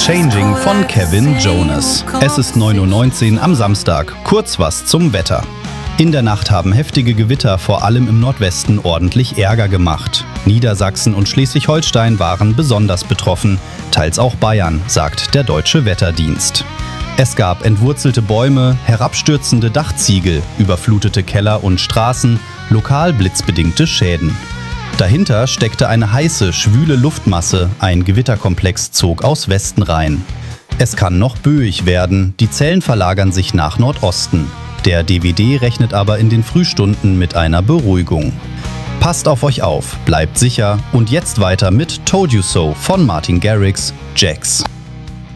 Changing von Kevin Jonas. Es ist 9:19 Uhr am Samstag. Kurz was zum Wetter. In der Nacht haben heftige Gewitter vor allem im Nordwesten ordentlich Ärger gemacht. Niedersachsen und Schleswig-Holstein waren besonders betroffen, teils auch Bayern, sagt der Deutsche Wetterdienst. Es gab entwurzelte Bäume, herabstürzende Dachziegel, überflutete Keller und Straßen, lokal blitzbedingte Schäden. Dahinter steckte eine heiße, schwüle Luftmasse, ein Gewitterkomplex zog aus Westen rein. Es kann noch böig werden, die Zellen verlagern sich nach Nordosten. Der DWD rechnet aber in den Frühstunden mit einer Beruhigung. Passt auf euch auf, bleibt sicher und jetzt weiter mit Told You So von Martin Garrix, Jax.